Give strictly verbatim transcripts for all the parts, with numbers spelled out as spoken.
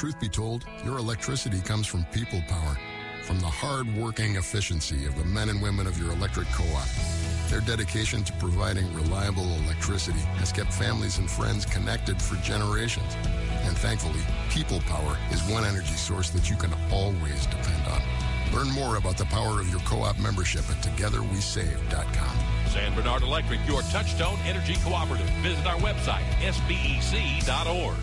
truth be told, your electricity comes from people power, from the hard-working efficiency of the men and women of your electric co-op. Their dedication to providing reliable electricity has kept families and friends connected for generations. And thankfully, People Power is one energy source that you can always depend on. Learn more about the power of your co-op membership at together we save dot com. San Bernard Electric, your Touchstone Energy Cooperative. Visit our website, S B E C dot org.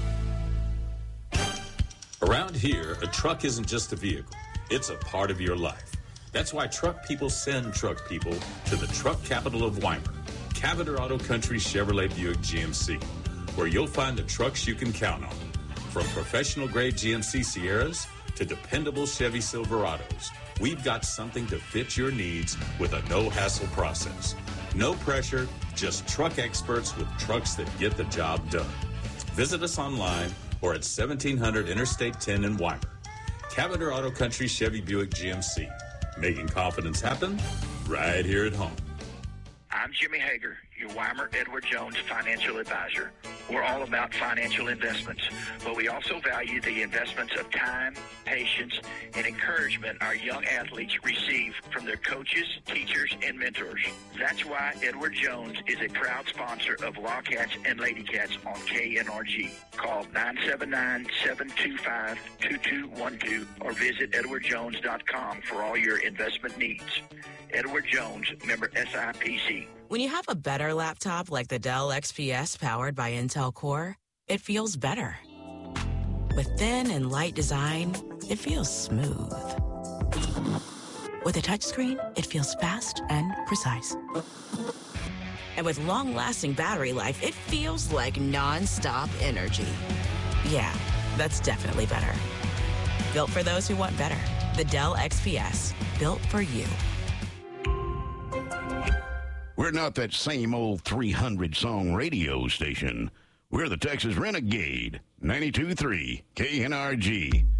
Around here, a truck isn't just a vehicle. It's a part of your life. That's why truck people send truck people to the truck capital of Weimar, Cavender Auto Country Chevrolet Buick G M C, where you'll find the trucks you can count on. From professional-grade G M C Sierras to dependable Chevy Silverados, we've got something to fit your needs with a no-hassle process. No pressure, just truck experts with trucks that get the job done. Visit us online or at seventeen hundred Interstate ten in Weimar. Cavender Auto Country Chevy Buick G M C. Making confidence happen right here at home. I'm Jimmy Hager, your Weimar Edward Jones financial advisor. We're all about financial investments, but we also value the investments of time, patience, and encouragement our young athletes receive from their coaches, teachers, and mentors. That's why Edward Jones is a proud sponsor of Wildcats and Ladycats on K N R G. Call nine seven nine, seven two five, two two one two or visit edward jones dot com for all your investment needs. Edward Jones, member S I P C. When you have a better laptop like the Dell X P S powered by Intel Core, it feels better. With thin and light design, it feels smooth. With a touchscreen, it feels fast and precise. And with long-lasting battery life, it feels like non-stop energy. Yeah, that's definitely better. Built for those who want better. The Dell X P S, built for you. We're not that same old three hundred song radio station. We're the Texas Renegade, ninety-two point three K N R G.